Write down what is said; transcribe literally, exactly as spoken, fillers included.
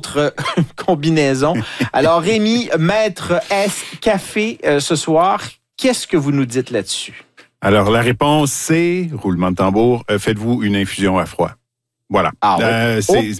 votre combinaison. Alors, Rémi, maître S café euh, ce soir, qu'est-ce que vous nous dites là-dessus? Alors, la réponse, c'est, roulement de tambour, euh, faites-vous une infusion à froid. Voilà. Ah, ouais. euh, c'est,